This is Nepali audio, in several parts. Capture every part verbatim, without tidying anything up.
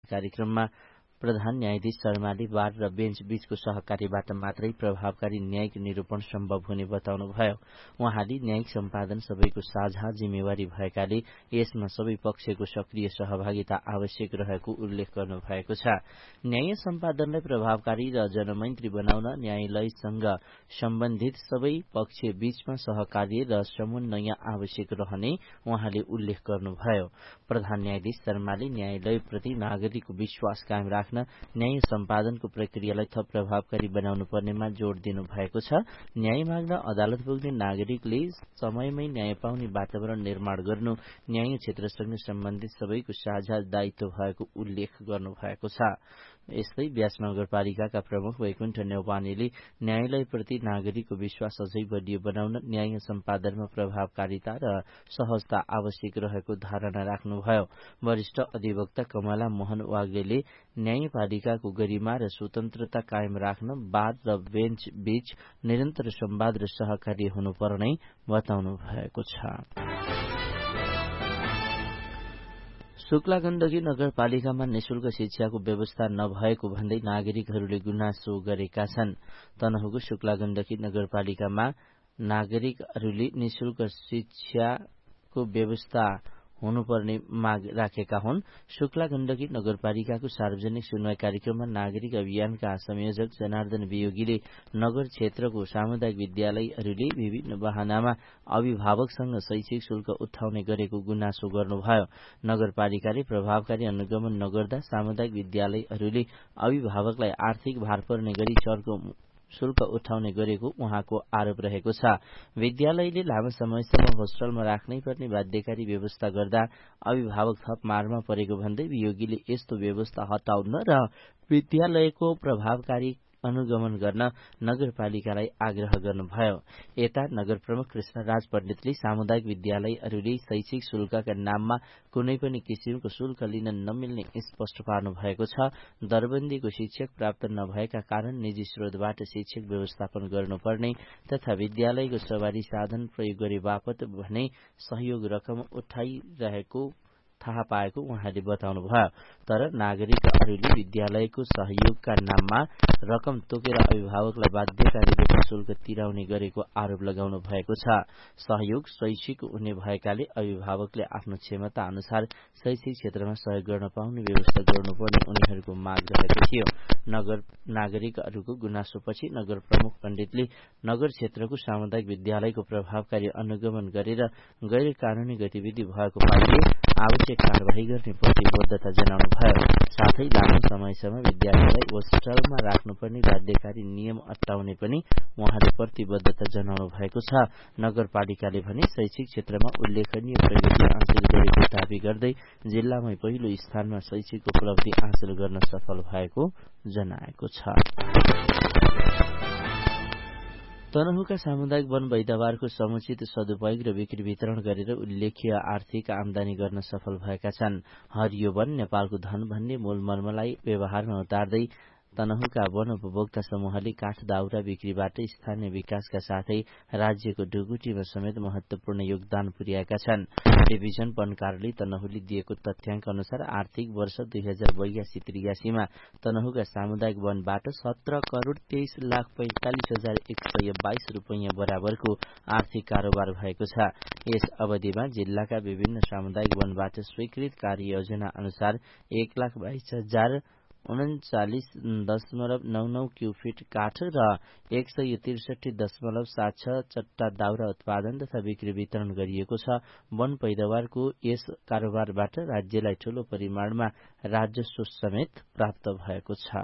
कार्यक्रममा प्रधान न्यायाधीश शर्माले बार र बेन्च बीचको सहकार्यबाट मात्रै प्रभावकारी न्यायिक निरूपण सम्भव हुने बताउनुभयो। उहाँले न्यायिक सम्पादन सबैको साझा जिम्मेवारी भएकाले यसमा सबै पक्षको सक्रिय सहभागिता आवश्यक रहेको उल्लेख गर्नुभएको छ। न्याय सम्पादनलाई प्रभावकारी र जनमैत्री बनाउन न्यायालयसँग सम्बन्धित सबै पक्ष बीचमा सहकार्य र समन्वय आवश्यक रहने उहाँले उल्लेख गर्नुभयो। प्रधान न्यायाधीश शर्माले न्यायालयप्रति नागरिकको विश्वास कायम राख्न न्याय सम्पादनको प्रक्रियालाई थप प्रभावकारी बनाउनु पर्नेमा जोड़ दिनु भएको छ। न्याय माग्न अदालत पुग्ने नागरिकले समयमै न्याय पाउने वातावरण निर्माण गर्नु न्याय क्षेत्रसँग सम्बन्धित सबैको साझा दायित्व भएको उल्लेख गर्नुभएको छ। यस्तै व्यास नगरपालिकाका प्रमुख वैकुण्ठ नेउपानेले न्यायालयप्रति नागरिकको विश्वास अझै बलियो बनाउन न्याय सम्पादनमा प्रभावकारिता र सहजता आवश्यक रहेको धारणा राख्नुभयो। वरिष्ठ अधिवक्ता कमला मोहन वाग्लेले न्यायपालिकाको गरिमा र स्वतन्त्रता कायम राख्न बार र बेन्च बीच निरन्तर संवाद र सहकार्य हुनुपर्ने बताउनु भएको छ। शुक्ला गण्डकी नगरपालिकामा निशुल्क शिक्षाको व्यवस्था नभएको भन्दै नागरिकहरूले गुनासो गरेका छन्। तनहुँको शुक्ला गण्डकी नगरपालिकामा नागरिकहरूले निशुल्क शिक्षाको व्यवस्था हुनुपर्ने माग राखेका हुन्। शुक्ला गण्डकी नगरपालिकाको सार्वजनिक सुनवाई कार्यक्रममा नागरिक अभियानका संयोजक जनार्दन वियोगीले नगर क्षेत्रको सामुदायिक विद्यालयहरूले विभिन्न बहानामा अभिभावकसँग शैक्षिक शुल्क उठाउने गरेको गुनासो गर्नुभयो। नगरपालिकाले प्रभावकारी अनुगमन नगर्दा सामुदायिक विद्यालयहरूले अभिभावकलाई आर्थिक भार पर्ने गरी चर्को शुल्क उठाउने गरेको उहाँको आरोप रहेको छ। विद्यालयले लामो समयसम्म होस्टलमा राख्नै पर्ने बाध्यकारी व्यवस्था गर्दा अभिभावक थप मारमा परेको भन्दै वियोगीले यस्तो व्यवस्था हटाउन र विद्यालयको प्रभावकारी अनुगमन गर्न नगरपालिकालाई आग्रह गर्नुभयो। यता नगर प्रमुख कृष्णराज पण्डितले सामुदायिक विद्यालयहरूले शैक्षिक शुल्कका नाममा कुनै पनि किसिमको शुल्क लिन नमिल्ने स्पष्ट पार्नु भएको छ। दरबन्दीको शिक्षक प्राप्त नभएका कारण निजी स्रोतबाट शिक्षक व्यवस्थापन गर्नुपर्ने तथा विद्यालयको सवारी साधन प्रयोग गरे बापत भने सहयोग रकम उठाइरहेको थाहा पाएको उहाँले बताउनुभयो। तर नागरिकहरूले विद्यालयको सहयोगका नाममा रकम तोकेर अभिभावकलाई बाध्यकारी रूपमा शुल्क तिराउने गरेको आरोप लगाउनु भएको छ। सहयोग शैक्षिक हुने भएकाले अभिभावकले आफ्नो क्षमता अनुसार शैक्षिक क्षेत्रमा सहयोग गर्न पाउने व्यवस्था गर्नुपर्ने उनीहरूको माग रहेको थियो। नगर नागरिकहरूको गुनासोपछि नगर प्रमुख पण्डितले नगर क्षेत्रको सामुदायिक विद्यालयको प्रभावकारी अनुगमन गरेर गैर कानूनी गतिविधि भएको पाइए आवश्यक कार्यवाही गर्ने प्रतिबद्धता जनाउनु भयो। साथै लामो समयसम्म विद्यालयलाई होस्टलमा राख्नुपर्ने बाध्यकारी नियम अट्टाउने पनि उहाँले प्रतिबद्धता जनाउनु भएको छ। नगरपालिकाले भने शैक्षिक क्षेत्रमा उल्लेखनीय प्रगति हासिल गरेको दावी गर्दै जिल्लामै पहिलो स्थानमा शैक्षिक उपलब्धि हासिल गर्न सफल भएको जनाएको छ। तनहुँका सामुदायिक वन वैदावारको समुचित सदुपयोग र बिक्री वितरण गरेर उल्लेख्य आर्थिक आमदानी गर्न सफल भएका छन्। हरियो वन नेपालको धन भन्ने मूल मर्मलाई व्यवहारमा उतार्दै तनहुँका वन उपभोक्ता समूहले काठ दाउरा बिक्रीबाट स्थानीय विकासका साथै राज्यको ढुकुटीमा समेत महत्वपूर्ण योगदान पुर्याएका छन्। डिभिजन वनकारले तनहुँले दिएको तथ्याङ्क अनुसार आर्थिक वर्ष दुई हजार बयासी त्रियासीमा तनहुँका सामुदायिक वनबाट सत्र करोड़ तेइस लाख पैंतालिस हजार एक सय बाइस रूपियाँ बराबरको आर्थिक कारोबार भएको छ। यस अवधिमा जिल्लाका विभिन्न सामुदायिक वनबाट स्वीकृत कार्ययोजना अनुसार एक लाख बाइस हजार उन्चालिस दशमलव नौ नौ क्यूफिट काठ र एक सय त्रिसठी दशमलव सात छ चट्टा दाउरा उत्पादन तथा बिक्री वितरण गरिएको छ। वन पैदावारको यस कारोबारबाट राज्यलाई ठूलो परिमाणमा राजस्व समेत प्राप्त भएको छ।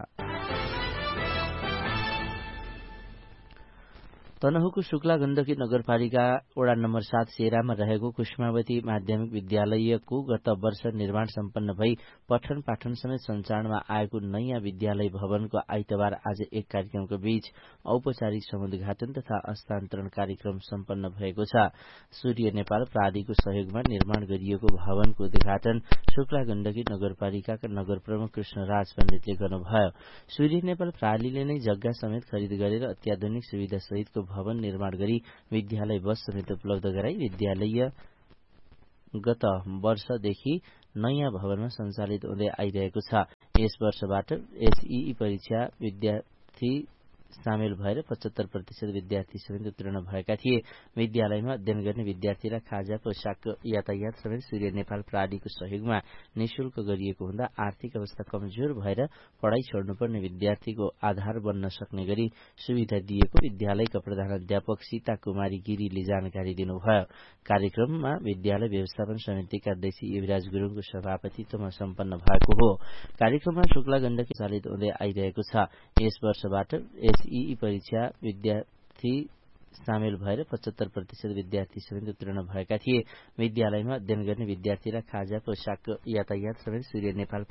तनहुँको शुक्ला गण्डकी नगरपालिका वडा नम्बर सात सेरामा रहेको कुष्मावती माध्यमिक विद्यालयको गत वर्ष निर्माण सम्पन्न भई पठन पाठन समेत सञ्चालनमा आएको नयाँ विद्यालय भवनको आइतबार आज एक कार्यक्रमको बीच औपचारिक समुद्घाटन तथा हस्तान्तरण कार्यक्रम सम्पन्न भएको छ। सूर्य नेपाल प्रालिको सहयोगमा निर्माण गरिएको भवनको उद्घाटन शुक्ला गण्डकी नगरपालिकाका नगर प्रमुख कृष्णराज पण्डितले गर्नुभयो। सूर्य नेपाल प्रालीले नै जग्गा समेत खरिद गरेर अत्याधुनिक सुविधा सहितको भवन निर्माण गरी विद्यालय बस समेत उपलब्ध गराई विद्यालय गत वर्षदेखि नयाँ भवनमा सञ्चालित हुँदै आइरहेको छ। यस वर्षबाट एसईई परीक्षा विद्यार्थी सामेल भएर पचहत्तर प्रतिशत विद्यार्थी समेत उत्तीर्ण भएका थिए। विद्यालयमा अध्ययन गर्ने विद्यार्थीलाई खाजा, पोसाक, यातायात समेत सूर्य नेपाल प्रहरीको सहयोगमा निशुल्क गरिएको हुँदा आर्थिक अवस्था कमजोर भएर पढ़ाई छोड्नुपर्ने विद्यार्थीको आधार बन्न सक्ने गरी सुविधा दिएको विद्यालयका प्रधानाध्यापक सीता कुमारी गिरीले जानकारी दिनुभयो। कार्यक्रममा विद्यालय व्यवस्थापन समितिका अध्यक्ष युवराज गुरुङको सभापतित्वमा सम्पन्न भएको हो। कार्यक्रममा शुक्ला गण्डकी सञ्चालित हुँदै आइरहेको छ। यस वर्षबाट एसईई परीक्षा विद्यार्थी सामेल भएर पचहत्तर प्रतिशत विद्यार्थी समेत उत्तीर्ण भएका थिए। विद्यालयमा अध्ययन गर्ने विद्यार्थीलाई खाजा, पोसाक, यातायात समेत सूर्य नेपाल